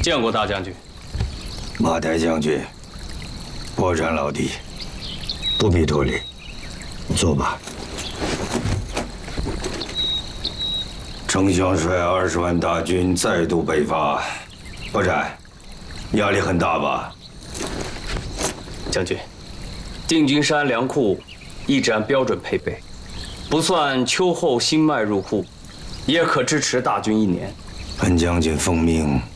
见过大将军。 马台将军，国战老弟，不必多礼，坐吧。丞相率20万大军再度北伐，国战压力很大吧？ 将军，定军山粮库一直按标准配备，不算秋后新麦入库，也可支持大军1年。 本将军奉命